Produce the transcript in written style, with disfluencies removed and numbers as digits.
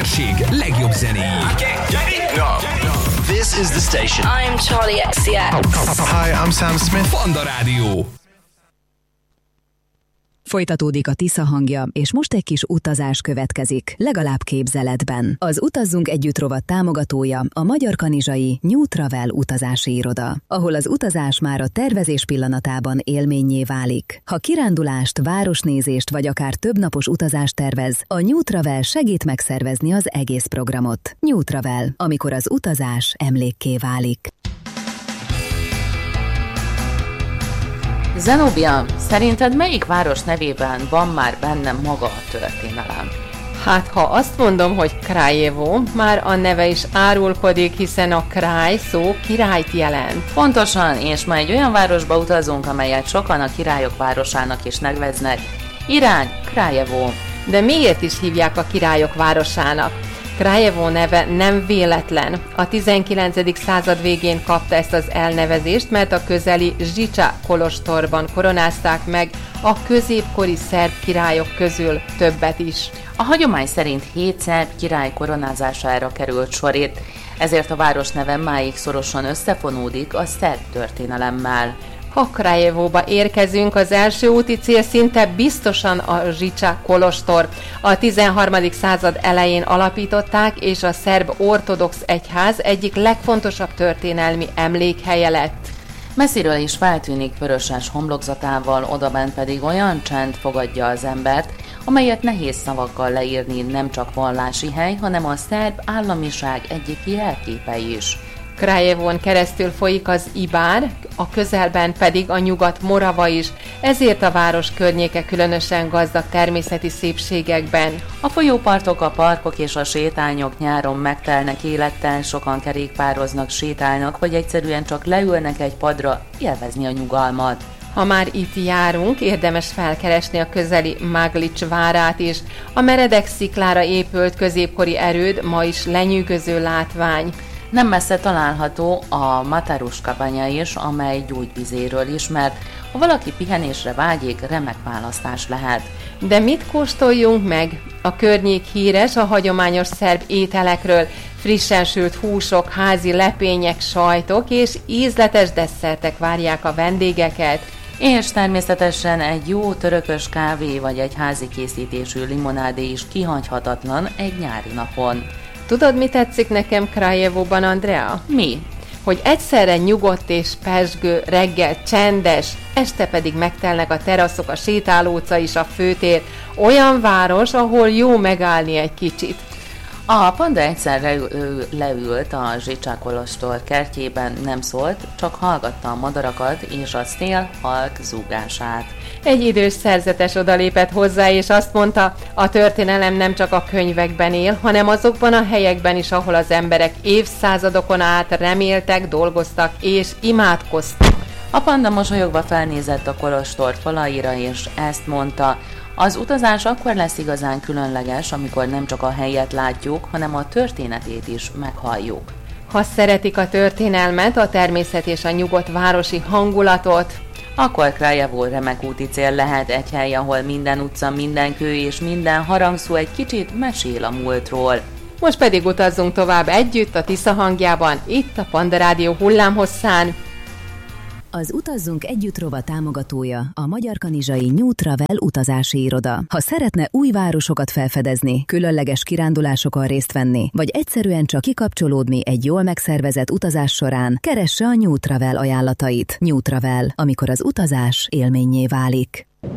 közönség legjobb zenéi. This is the station. I'm Charlie XCX. Hi, I'm Sam Smith. Panda Rádió. Folytatódik a Tisza hangja, és most egy kis utazás következik, legalább képzeletben. Az Utazzunk Együtt rovat támogatója a Magyar Kanizsai New Travel utazási iroda, ahol az utazás már a tervezés pillanatában élménnyé válik. Ha kirándulást, városnézést vagy akár többnapos utazást tervez, a New Travel segít megszervezni az egész programot. New Travel, amikor az utazás emlékké válik. Zenobia, szerinted melyik város nevében van már bennem maga a történelem? Hát, ha azt mondom, hogy Kraljevo, már a neve is árulkodik, hiszen a Kraj szó királyt jelent. Pontosan, és ma egy olyan városba utazunk, amelyet sokan a királyok városának is neveznek. Irány, Kraljevo. De miért is hívják a királyok városának? Kraljevo neve nem véletlen. A 19. század végén kapta ezt az elnevezést, mert a közeli Zsicsa kolostorban koronázták meg a középkori szerb királyok közül többet is. A hagyomány szerint 7 szerb király koronázására került sor itt, ezért a város neve máig szorosan összefonódik a szerb történelemmel. Ha Kraljevóba érkezünk, az első úti cél szinte biztosan a Zsicsa kolostor. A 13. század elején alapították, és a szerb ortodox egyház egyik legfontosabb történelmi emlékhelye lett. Messziről is feltűnik vöröses homlokzatával, odabent pedig olyan csend fogadja az embert, amelyet nehéz szavakkal leírni, nem csak vallási hely, hanem a szerb államiság egyik jelképe is. Kraljevón keresztül folyik az Ibár, a közelben pedig a Nyugat-Morava is, ezért a város környéke különösen gazdag természeti szépségekben. A folyópartok, a parkok és a sétányok nyáron megtelnek élettel, sokan kerékpároznak, sétálnak, vagy egyszerűen csak leülnek egy padra, élvezni a nyugalmat. Ha már itt járunk, érdemes felkeresni a közeli Maglic várát is. A meredek sziklára épült középkori erőd ma is lenyűgöző látvány. Nem messze található a Mataruska banya is, amely gyógyvizéről ismert. Ha valaki pihenésre vágyik, remek választás lehet. De mit kóstoljunk meg? A környék híres a hagyományos szerb ételekről. Frissen sült húsok, házi lepények, sajtok és ízletes desszertek várják a vendégeket. És természetesen egy jó törökös kávé vagy egy házi készítésű limonádé is kihagyhatatlan egy nyári napon. Tudod, mi tetszik nekem Kraljevóban, Andrea? Mi? Hogy egyszerre nyugodt és pezsgő, reggel csendes, este pedig megtelnek a teraszok, a sétálóutca is, a főtér. Olyan város, ahol jó megállni egy kicsit. A panda egyszer leült a Zsicsa kolostor kertjében, nem szólt, csak hallgatta a madarakat és a szél halk zúgását. Egy idős szerzetes odalépett hozzá, és azt mondta, a történelem nem csak a könyvekben él, hanem azokban a helyekben is, ahol az emberek évszázadokon át reméltek, dolgoztak és imádkoztak. A panda mosolyogva felnézett a kolostor falaira, és ezt mondta: az utazás akkor lesz igazán különleges, amikor nem csak a helyet látjuk, hanem a történetét is meghalljuk. Ha szeretik a történelmet, a természet és a nyugodt városi hangulatot, akkor Kraljevo remek úti cél lehet, egy hely, ahol minden utca, minden kő és minden harangszó egy kicsit mesél a múltról. Most pedig utazzunk tovább együtt a Tisza hangjában, itt a Panda Rádió hullámhosszán. Az Utazzunk Együtt rovat támogatója a Magyar Kanizsai New Travel utazási iroda. Ha szeretne új városokat felfedezni, különleges kirándulásokon részt venni, vagy egyszerűen csak kikapcsolódni egy jól megszervezett utazás során, keresse a New Travel ajánlatait. New Travel, amikor az utazás élménnyé válik.